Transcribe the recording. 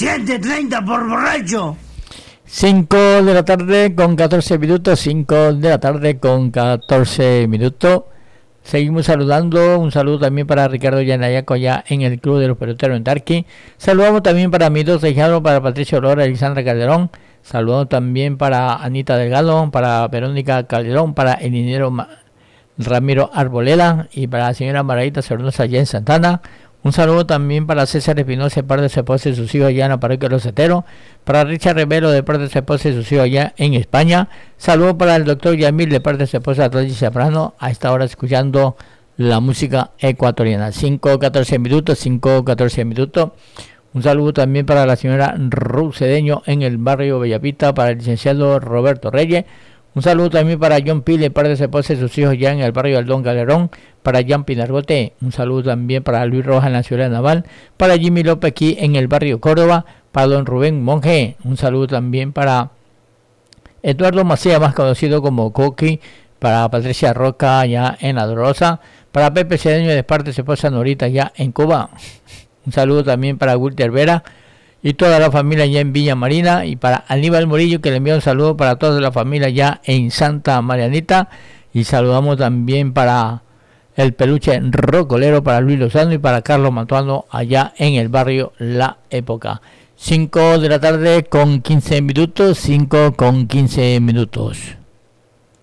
7:30 por borracho. 5 de la tarde con 14 minutos, 5 de la tarde con 14 minutos. Seguimos saludando, un saludo también para Ricardo Yanayaco allá en el Club de los Peloteros en Tarqui. Saludamos también para mis dos hijados, para Patricio Lora y Lisandra Calderón. Saludamos también para Anita Delgado, para Verónica Calderón, para el ingeniero Ramiro Arboleda y para la señora Margarita Sornosa allá en Santana. Un saludo también para César Espinosa de parte de su esposa y sus hijos allá en la parroquia de Los Ceteros. Para Richard Rivero de parte de su esposa y sus hijos allá en España. Saludo para el doctor Yamil de parte de su esposa Tony Zaprano. A esta hora escuchando la música ecuatoriana. 5:14 minutos, 5:14 minutos. Un saludo también para la señora Ruth Cedeño en el barrio Bellavista. Para el licenciado Roberto Reyes. Un saludo también para John Pile de parte de su esposa y sus hijos ya en el barrio Aldón Galerón. Para Jean Pinargote, un saludo también para Luis Rojas en la ciudad naval. Para Jimmy López aquí en el barrio Córdoba. Para don Rubén Monge, un saludo también para Eduardo Macía, más conocido como Coqui. Para Patricia Roca allá en La Dolorosa. Para Pepe Cedeño de parte de su esposa Norita ya en Cuba. Un saludo también para Wilter Vera y toda la familia ya en Villa Marina, y para Aníbal Murillo, que le envía un saludo para toda la familia ya en Santa Marianita. Y saludamos también para el peluche rocolero, para Luis Lozano y para Carlos Matuano allá en el barrio La Época. 5 de la tarde con 15 minutos, 5 con 15 minutos.